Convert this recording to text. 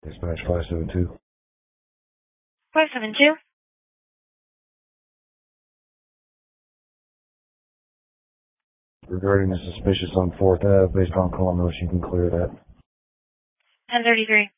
Dispatch 572. 572? Regarding the suspicious on 4th Ave, based on kilometers, you can clear that. 1033.